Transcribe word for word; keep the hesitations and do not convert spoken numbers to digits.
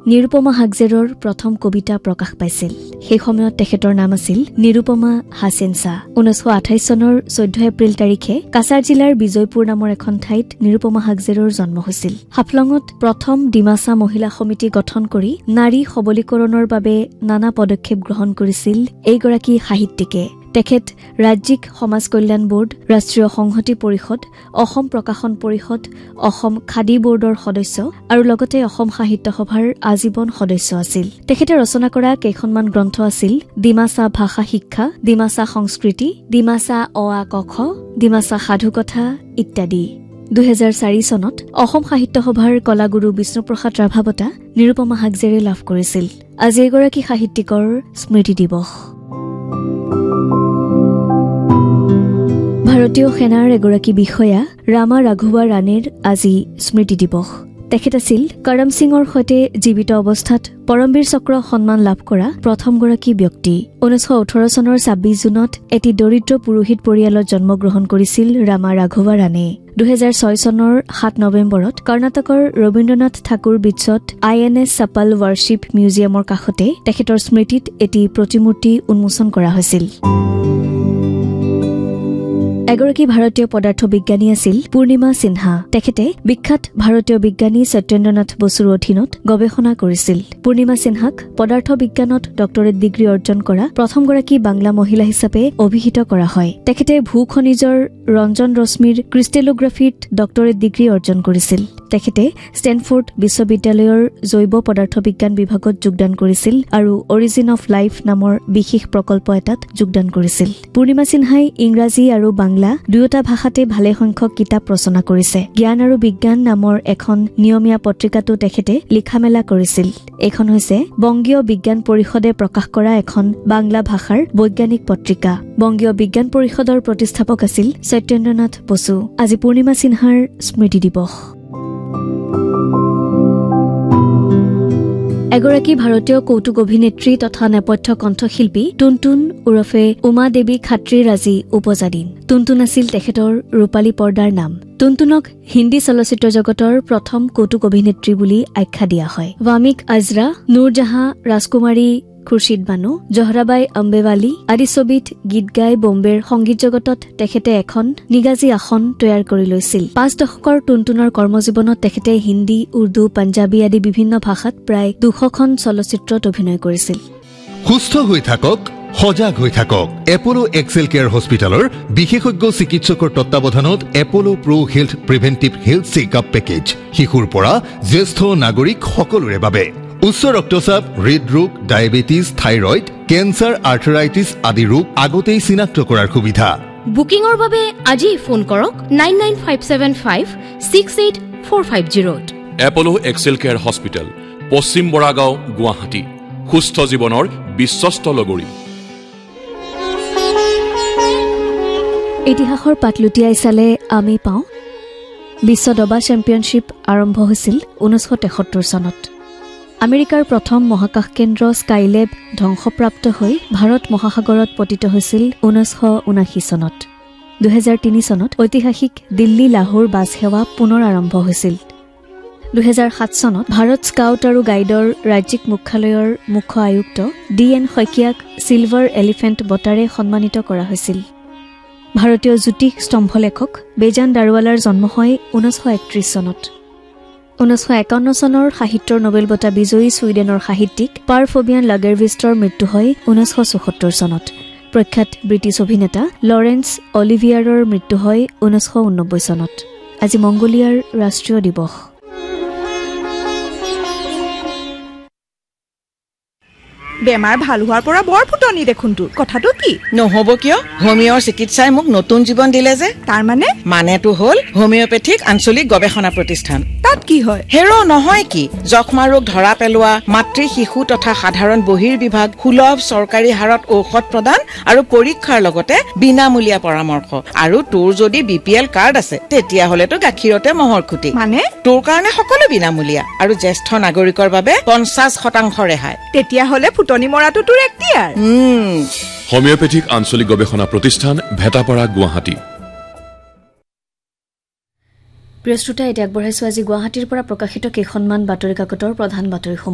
নিৰুপমা হাগজেৰৰ প্ৰথম কবিতা প্ৰকাশ পাইছিল। সেই সময়ত তেখেতৰ নাম আছিল নিৰুপমা হাছেনছা। ঊনৈশ আঠাইশ চনৰ চৈধ্য এপ্ৰিল তাৰিখে কাছাৰ জিলাৰ বিজয়পুৰ নামৰ এখন ঠাইত নিৰুপমা হাগজেৰৰ জন্ম হৈছিল। হাফলঙত প্ৰথম ডিমাছা মহিলা সমিতি গঠন কৰি নাৰী সবলীকৰণৰ বাবে নানা পদক্ষেপ গ্ৰহণ কৰিছিল এইগৰাকী সাহিত্যিকে। তেখেত ৰাজ্যিক সমাজ কল্যাণ বোৰ্ড, ৰাষ্ট্ৰীয় সংহতি পৰিষদ, অসম প্ৰকাশন পৰিষদ, অসম খাদী বোৰ্ডৰ সদস্য আৰু লগতে অসম সাহিত্য সভাৰ আজীৱন সদস্য আছিল। তেখেতে ৰচনা কৰা কেইখনমান গ্ৰন্থ আছিল ডিমাছা ভাষা শিক্ষা, ডিমাছা সংস্কৃতি, ডিমাছা অ আ ক খ, ডিমাছা সাধুকথা ইত্যাদি। দুহেজাৰ চাৰি চনত অসম সাহিত্য সভাৰ কলাগুৰু বিষ্ণুপ্ৰসাদ ৰাভা বঁটা নিৰুপমা হাগজেৰে লাভ কৰিছিল। আজি এগৰাকী সাহিত্যিকৰ স্মৃতি দিৱস। ভাৰতীয় সেনাৰ এগৰাকী বিষয়া ৰামা ৰাঘৱা ৰাণীৰ আজি স্মৃতি দিৱস। তেখেত আছিল কৰম সিঙৰ সৈতে জীৱিত অৱস্থাত পৰমবীৰ চক্ৰ সন্মান লাভ কৰা প্ৰথমগৰাকী ব্যক্তি। ঊনৈশ ওঠৰ চনৰ ছাব্বিশ জুনত এটি দৰিদ্ৰ পুৰোহিত পৰিয়ালত জন্মগ্ৰহণ কৰিছিল ৰামা ৰাঘৱা ৰাণীয়ে। দুহেজাৰ ছয় চনৰ সাত নৱেম্বৰত কৰ্ণাটকৰ ৰবীন্দ্ৰনাথ ঠাকুৰ বিচত আই এন এছ চাপাল ৱাৰশ্বিপ মিউজিয়ামৰ কাষতে তেখেতৰ স্মৃতিত এটি প্ৰতিমূৰ্তি উন্মোচন কৰা হৈছিল। এগৰাকী ভাৰতীয় পদাৰ্থ বিজ্ঞানী আছিল পূৰ্ণিমা সিনহা। তেখেতে বিখ্যাত ভাৰতীয় বিজ্ঞানী সত্যেন্দ্ৰনাথ বসুৰ অধীনত গৱেষণা কৰিছিল। পূৰ্ণিমা সিনহাক পদাৰ্থ বিজ্ঞানত ডক্টৰেট ডিগ্ৰী অৰ্জন কৰা প্ৰথমগৰাকী বাংলা মহিলা হিচাপে অভিহিত কৰা হয়। তেখেতে ভূ খনিজৰ ৰঞ্জন ৰশ্মিৰ ক্ৰিষ্টেলোগ্ৰাফীত ডক্টৰেট ডিগ্ৰী অৰ্জন কৰিছিল। তেখেতে ষ্টেনফৰ্ড বিশ্ববিদ্যালয়ৰ জৈৱ পদাৰ্থ বিজ্ঞান বিভাগত যোগদান কৰিছিল আৰু অৰিজিন অফ লাইফ নামৰ বিশেষ প্ৰকল্প এটাত যোগদান কৰিছিল। পূৰ্ণিমা সিনহাই ইংৰাজী আৰু বাংলা দুয়োটা ভাষাতে ভালে সংখ্যক কিতাপ ৰচনা কৰিছে। জ্ঞান আৰু বিজ্ঞান নামৰ এখন নিয়মীয়া পত্ৰিকাতো তেখেতে লিখা মেলা কৰিছিল। এইখন হৈছে বংগীয় বিজ্ঞান পৰিষদে প্ৰকাশ কৰা এখন বাংলা ভাষাৰ বৈজ্ঞানিক পত্ৰিকা। বংগীয় বিজ্ঞান পৰিষদৰ প্ৰতিষ্ঠাপক আছিল সত্যেন্দ্ৰনাথ বসু। আজি পূৰ্ণিমা সিনহাৰ স্মৃতি দিৱস। এগৰাকী ভাৰতীয় কৌতুক অভিনেত্ৰী তথা নেপথ্য কণ্ঠশিল্পী টুনটুন ওৰফে উমা দেৱী খাত্ৰীৰ আজি উপজা দিন। টুনটুন আছিল তেখেতৰ ৰূপালী পৰ্দাৰ নাম। টুনটুনক হিন্দী চলচ্চিত্ৰ জগতৰ প্ৰথম কৌতুক অভিনেত্ৰী বুলি আখ্যা দিয়া হয়। ৱামিক আজৰা, নুৰজাহাঁ ৰাজকুমাৰী খুৰশিদ বানু, জহৰাবাই আম্বেৱালী আদি ছবিত গীত গাই বম্বেৰ সংগীত জগতত তেখেতে এখন নিগাজী আসন তৈয়াৰ কৰি লৈছিল। পাঁচ দশকৰ টুনটুনৰ কৰ্মজীৱনত তেখেতে হিন্দী, উৰ্দু, পাঞ্জাবী আদি বিভিন্ন ভাষাত প্ৰায় দুশখন চলচ্চিত্ৰত অভিনয় কৰিছিল। সুস্থ হৈ থাকক, সজাগ হৈ থাকক। এপলো এক্সেল কেয়াৰ হস্পিটেলৰ বিশেষজ্ঞ চিকিৎসকৰ তত্বাৱধানত এপলো প্ৰ হেল্থ প্ৰিভেন্টিভ হেল্থ চেকআপ পেকেজ শিশুৰ পৰা জ্যেষ্ঠ নাগৰিক সকলোৰে বাবে। উচ্চ ৰক্তচাপ, হৃদৰোগ, ডায়েবেটিছ, থাইৰয়ড, কেঞ্চাৰ, আৰ্থৰাইটিছ আদি ৰোগ আগতেই চিনাক্ত কৰাৰ সুবিধা। বুকিঙৰ বাবে আজি ফোন কৰক nine nine five seven five six eight four five জিৰ'ত। এপলো Excel care hospital, পশ্চিম বৰাগাঁও, গুৱাহাটী। সুস্থ জীৱনৰ বিশ্বস্ত লগৰী। ইতিহাসৰ পাত লুটিয়াই চালে আমি পাওঁ বিশ্ব দবা চেম্পিয়নশ্বিপ আৰম্ভ হৈছিল ঊনৈছশ তেসত্তৰ চনত। আমেৰিকাৰ প্ৰথম মহাকাশ কেন্দ্ৰ স্কাইলেব ধ্বংসপ্ৰাপ্ত হৈ ভাৰত মহাসাগৰত পতিত হৈছিল ঊনৈছশ ঊনাশী চনত। দুহেজাৰ তিনি চনত ঐতিহাসিক দিল্লী লাহোৰ বাছ সেৱা পুনৰ আৰম্ভ হৈছিল। দুহেজাৰ সাত চনত ভাৰত স্কাউট আৰু গাইডৰ ৰাজ্যিক মুখ্যালয়ৰ মুখ্য আয়ুক্ত ডি এন শইকীয়াক চিলভাৰ এলিফেণ্ট বঁটাৰে সন্মানিত কৰা হৈছিল। ভাৰতীয় জ্যোতিষ স্তম্ভলেখক বেজান দাৰৱালাৰ জন্ম হয় ঊনৈছশ একত্ৰিশ চনত। ঊনৈছশ একাৱন্ন চনৰ সাহিত্যৰ নোবেল বঁটা বিজয়ী ছুইডেনৰ সাহিত্যিক পাৰ ফবিয়ান লাগেৰভিষ্টৰ মৃত্যু হয় ঊনৈছশ চৌসত্তৰ চনত। প্ৰখ্যাত ব্ৰিটিছ অভিনেতা লৰেন্স অলিভিয়াৰৰ মৃত্যু হয় ঊনৈছশ ঊননব্বৈ চনত। আজি মংগোলিয়াৰ ৰাষ্ট্ৰীয় দিৱস। বেমাৰ ভাল হোৱাৰ পৰা বৰ ফুটনি দেখোন তোৰ, কথাটো কি? নহ'ব কিয়? হোমিঅ'ৰ চিকিৎসাই মোক নতুন জীৱন দিলে যে। তাৰ মানে? মানেটো হ'ল হোমিঅ'পেথিক আঞ্চলিক গৱেষণা প্ৰতিষ্ঠান। তাত কি হয়? হেৰ' নহয় কি, যক্ষ্মা ৰোগ ধৰা পেলোৱা, মাতৃ শিশু তথা সাধাৰণ বহিৰ্বিভাগ, সুলভ চৰকাৰী হাৰত ঔষধ প্ৰদান আৰু পৰীক্ষাৰ লগতে বিনামূলীয়া পৰামৰ্শ। আৰু তোৰ যদি বি পি এল কাৰ্ড আছে তেতিয়াহ'লেতো গাখীৰতে মহৰ খুটি। মানে? তোৰ কাৰণে সকলো বিনামূলীয়া আৰু জ্যেষ্ঠ নাগৰিকৰ বাবে পঞ্চাছ শতাংশ ৰেহাই। তেতিয়াহ'লে ফুটনি মৰাটো তোৰ এক্তিয়াৰ। হোমিঅ'পেথিক আঞ্চলিক গৱেষণা প্ৰতিষ্ঠান, ভেটাপাৰা, গুৱাহাটী। প্ৰিয় শ্ৰোতা, এতিয়া আগবঢ়াইছো আজি গুৱাহাটীৰ পৰা প্ৰকাশিত কেইখনমান বাতৰি কাকতৰ প্ৰধান বাতৰিসমূহ।